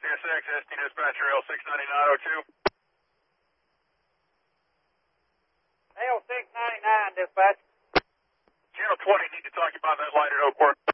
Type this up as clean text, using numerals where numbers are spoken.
KSX, ST dispatcher L69902. L699 dispatch. Channel 20, need to talk about that light at Oak Park.